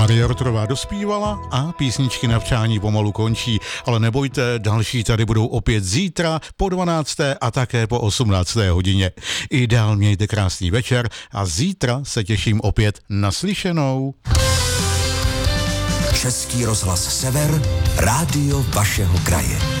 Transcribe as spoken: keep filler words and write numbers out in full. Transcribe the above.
Mária Rotrová dospívala a písničky na přání pomalu končí, ale nebojte, další tady budou opět zítra po dvanácté a také po osmnácté hodině. I dál mějte krásný večer a zítra se těším opět na slyšenou. Český rozhlas Sever, rádio vašeho kraje.